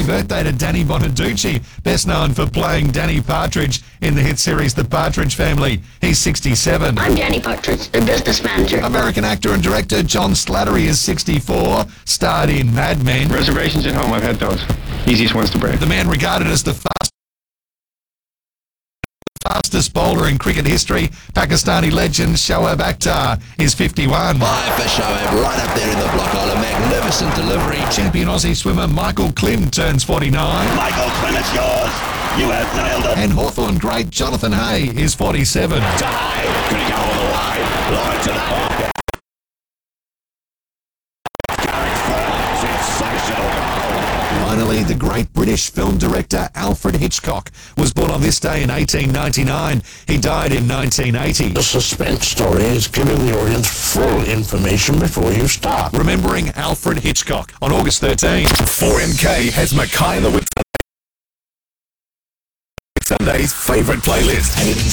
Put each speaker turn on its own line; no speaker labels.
birthday to Danny Bonaducci, best known for playing Danny Partridge in the hit series The Partridge Family. He's 67.
I'm Danny Partridge, the business manager.
American actor and director John Slattery is 64, starred in Mad Men.
Reservations at home, I've had those. Easiest ones to break.
The man regarded as the fastest bowler in cricket history, Pakistani legend Shoaib Akhtar, is 51.
Hi for Shoaib, right up there in the block on a magnificent delivery.
Champion Aussie swimmer Michael Klim turns 49.
Michael Klim, it's yours. You have nailed it.
And Hawthorn great Jonathan Hay is 47.
Dive. Gonna go all the way. Line to the pocket.
Finally, the great British film director Alfred Hitchcock was born on this day in 1899. He died in 1980.
The suspense story is giving the audience full information before you start.
Remembering Alfred Hitchcock on August 13.
4MK has Mackay the Week Sunday's favourite playlist.